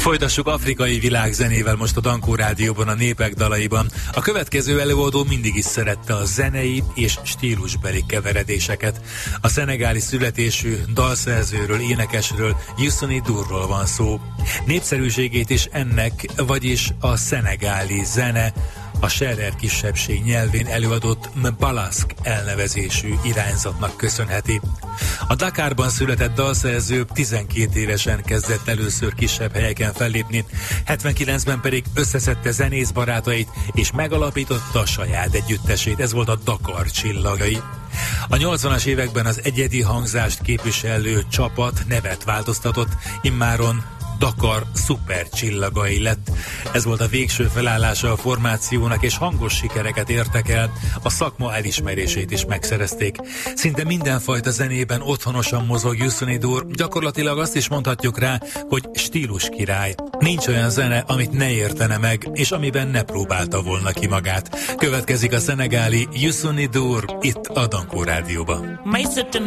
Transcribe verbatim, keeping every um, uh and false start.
Folytassuk afrikai világzenével most a Dankó Rádióban, a Népek dalaiban. A következő előadó mindig is szerette a zenei és stílusbeli keveredéseket. A szenegáli születésű dalszerzőről, énekesről, Youssou N'Dourról van szó. Népszerűségét is ennek, vagyis a szenegáli zene, a serer kisebbség nyelvén előadott Mbalask elnevezésű irányzatnak köszönheti. A Dakarban született dalszerző tizenkét évesen kezdett először kisebb helyeken fellépni, hetvenkilencben pedig összeszedte zenész barátait és megalapította a saját együttesét, ez volt a Dakar Csillagai. A nyolcvanas években az egyedi hangzást képviselő csapat nevet változtatott, immáron Dakar Szuper Csillagai lett. Ez volt a végső felállása a formációnak, és hangos sikereket értek el, a szakma elismerését is megszerezték. Szinte mindenfajta zenében otthonosan mozog Youssou N'Dour, gyakorlatilag azt is mondhatjuk rá, hogy stílus király. Nincs olyan zene, amit ne értene meg, és amiben ne próbálta volna ki magát. Következik a szenegáli Youssou N'Dour itt a Dankó Rádióban.